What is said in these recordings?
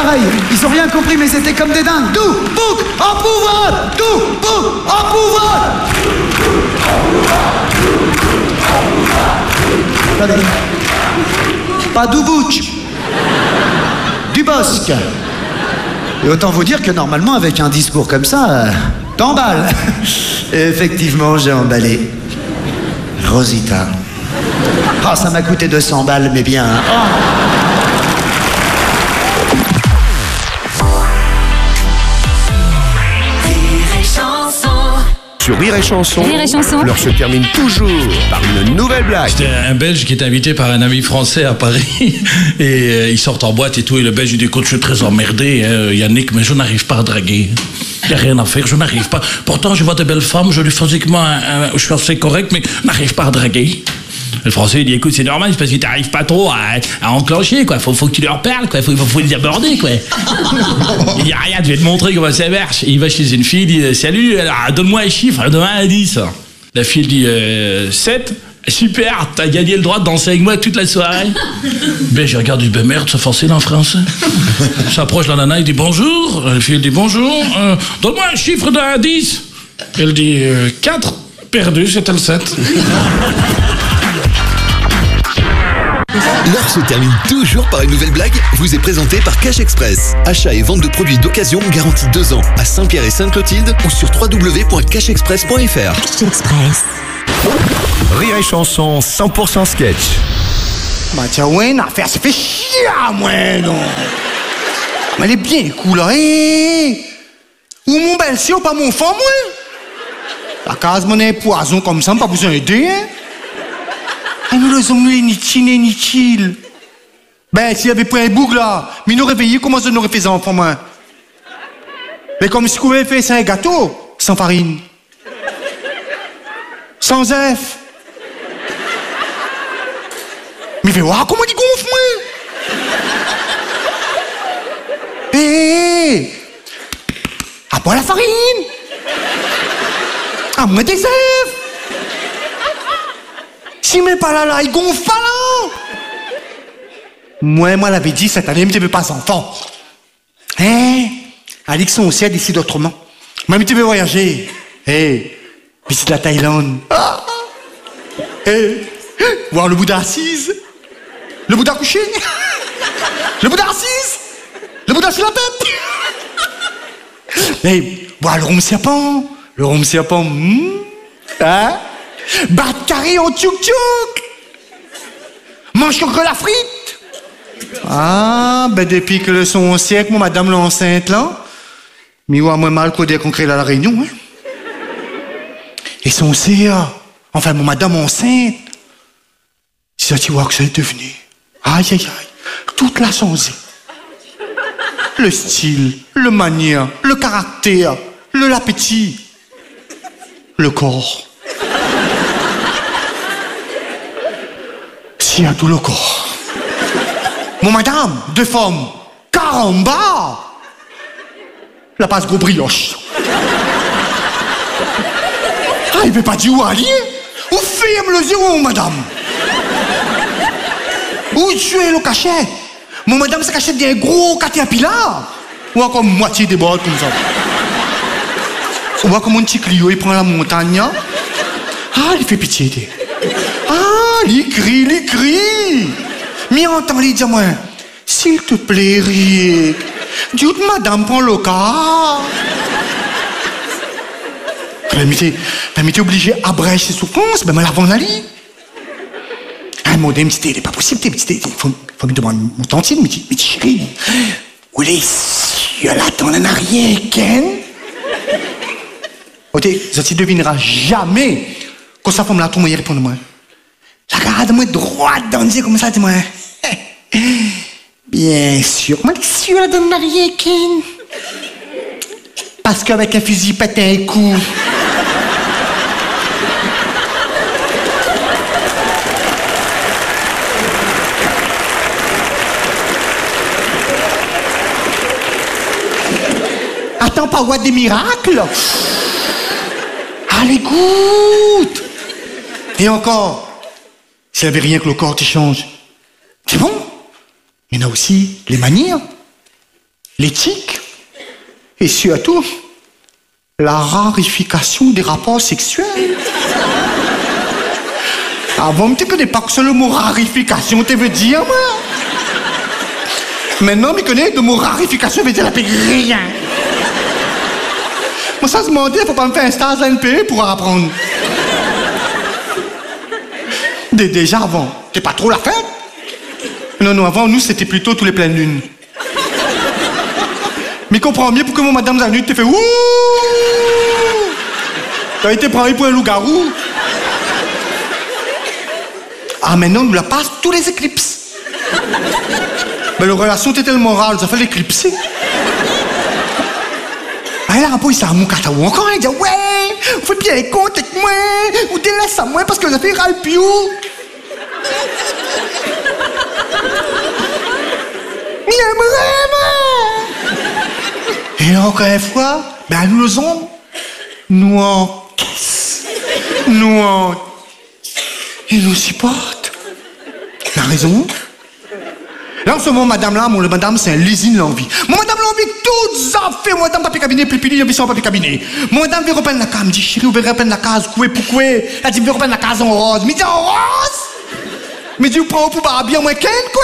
pareil. Ils ont rien compris, mais c'était comme des dingues. Tout, bouc, en pouvoir. Tout, bouc, en pouvoir. Attendez. Pas du bouc. Du bosque. Et autant vous dire que normalement, avec un discours comme ça, t'emballes. Et effectivement, j'ai emballé. Rosita. Ah, ça m'a coûté 200 balles, mais bien. Oh. Sur Rire et Chanson, l'heure se termine toujours par une nouvelle blague. C'était un Belge qui était invité par un ami français à Paris et ils sortent en boîte et tout et le Belge lui dit écoute, je suis très emmerdé Yannick, mais je n'arrive pas à draguer. Il n'y a rien à faire, je n'arrive pas. Pourtant je vois de belles femmes, je lui physiquement je suis assez correct, mais je n'arrive pas à draguer. Le Français il dit écoute c'est normal, c'est parce que tu n'arrives pas trop à enclencher quoi. Faut que tu leur parles quoi, faut les aborder quoi. Il dit regarde, je vais te montrer comment ça marche. Il va chez une fille, il dit salut, alors donne-moi un chiffre de 1 à 10. La fille dit 7. Super, t'as gagné le droit de danser avec moi toute la soirée. Ben je regarde, ben merde, c'est facile en français. S'approche la nana, il dit bonjour. La fille dit bonjour, donne-moi un chiffre de 1 à 10. Elle dit 4. Perdu, c'était le 7. L'heure se termine toujours par une nouvelle blague, vous est présentée par Cash Express. Achat et vente de produits d'occasion garantis 2 ans à Saint-Pierre et Sainte-Clotilde ou sur www.cashexpress.fr. Cash Express. Rire et Chanson 100% sketch. Bah tiens, ouais, une affaire, ça fait chier, moi, non. Mais elle est bien cool, là, Ou mon belle-sœur ou pas mon femme, moi. La case, mon est poison comme ça, pas besoin d'aider, Et nous, les hommes, nous, inutiles. Ben, s'il y avait pris un bouc, là, mais nous réveillés, comment ça nous aurait fait ça, enfant, moi? Mais comme si on avait fait, c'est un gâteau, sans farine. Sans œuf. Mais fais voir comment il gonfle, moi. Hé, à pas la farine. À moins des œufs. Si mais pas là, il gonfle pas là. Moi, l'avais dit cette année, je ne veux pas enfant. Alix, on aussi a décidé autrement. Moi, tu veux voyager. Visite la Thaïlande. Voir le Bouddha assise. Le Bouddha couché. Le Bouddha assise. Le Bouddha sur la tête. Voir le rhum serpent. Le rhum serpent. Battre carré en tchouk-tchouk. Mange que la frite. Ben depuis que le son siècle, mon madame l'enceinte là. Mais ouais, moi mal codé qu'on crée là la réunion, Et son CA, enfin mon madame enceinte, c'est ça tu vois que ça est devenu. Aïe aïe aïe, toute la changé. Le style, le manière, le caractère, l'appétit, le corps. Si à tout le corps. Mon madame, deux femmes, caramba! La passe gros brioche. Il veut pas dire où aller. Où ferme le zéro, madame? Où tu es le cachet? Mon madame se cachette d'un gros caterpillar. Ou encore moitié des bords comme ça. Ou comme un petit Clio, il prend la montagne. Il fait pitié. Il crie. Mais entends-les dire moi, s'il te plaît, Rick, dis-moi que madame prend le cas. Mais t'es obligé à brèche ses souffrances, ben avant d'aller. Mon dame, c'est pas possible, il faut me demander mon tantine, mais chérie, où les cieux l'attendent en arrière, Ken? Ok, ça tu devineras jamais quand sa femme là, tout le monde répond de moi. Regarde-moi droite dans le comme ça, dis-moi. Bien sûr, moi, les cieux l'attendent en arrière, Ken? Parce qu'avec un fusil, pète un coup. Attends, pas voir des miracles. Allez, goûte. Et encore, s'il n'y avait rien que le corps qui change, c'est bon. Il y en a aussi les manières. l'éthique et surtout la rarification des rapports sexuels. Avant, tu ne connais pas que le mot rarification, tu veux dire, moi? Maintenant, je connais le mot rarification, veut dire la paix rien. Moi, ça se demandait, il faut pas me faire un stage à l'NPE pour apprendre. Déjà avant, t'es pas trop la fête? Non, avant, nous, c'était plutôt tous les pleines lunes. Mais comprends mieux pourquoi mon madame Zanut te fait ouh! T'as été pris pour un loup-garou. Ah, maintenant, on nous la passe tous les éclipses. Mais la relation était tellement rare, ça fait l'éclipser. Ah, là, un peu, il s'est à mon cataou encore, il dit ouais, vous faites bien les comptes avec moi, vous délaissez à moi parce que vous avez ras le piou. Il aimerait, et encore une fois, ben nous les hommes, nous encaissent, et nous supportent. La raison? Là, en ce moment, madame là, le madame, c'est un lésine l'envie. Mon madame l'envie, tout ça fait. Mon madame, papier cabinet, plipili, il y a besoin de papier cabinet. Mon madame veut repeindre la case. Me dit, chérie, vous verrez repeindre la case. Pourquoi? Elle dit, veut repeindre la case en rose. Me dit, en rose? Me dit, vous prenez pour barabie en moins qu'un, quoi?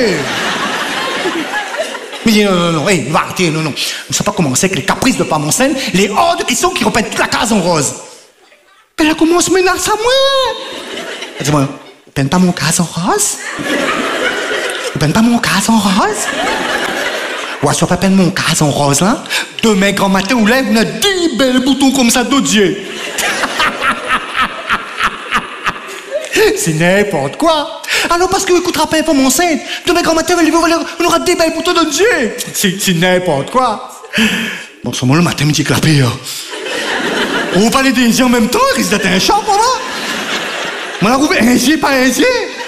Me dit, non, hey, va arrêter, non. Ne sais pas commencer avec les caprices de femme enceinte, les hors de question qui repeignent toute la case en rose. Elle a commencé à menacer à moi. Elle dit, moi, peine pas mon case en rose? Peine pas mon case en rose? Ouais, si on peut peindre mon case en rose, là, demain, grand matin, on lève, on a 10 belles boutons comme ça d'autres yeux. C'est n'importe quoi. Alors, parce que écoutera pas pour mon sein, demain, grand matin, on aura des belles boutons d'autres yeux. C'est n'importe quoi. Bon, ce moment, le matin, me dit clapé, on va parler des yeux en même temps, il risque d'être un champ, pour moi. On a trouvé un yeux, pas un yeux.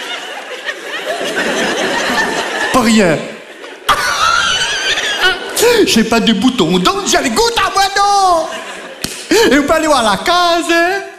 Pas rien. J'ai pas de boutons, donc j'ai les gouttes à moi, non. Et vous pouvez aller voir la case, hein?